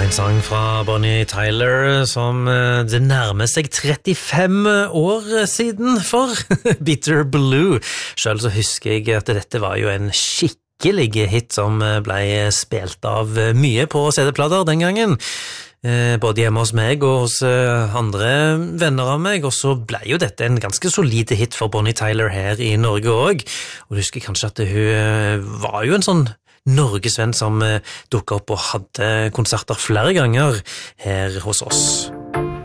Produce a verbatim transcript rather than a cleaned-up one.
En sang fra Bonnie Tyler som det nærmer seg trettifem år siden for Bitter Blue. Selv så husker jeg at dette var jo en skikkelig hit som ble spilt av mye på C D-plater den gangen. Både hjemme hos meg og hos andre venner av meg, og så ble jo dette en ganske solide hit for Bonnie Tyler her i Norge også. Og du husker kanskje at hun var jo en sånn Norgesvenn som dukket opp og hadde konserter flere ganger her hos oss.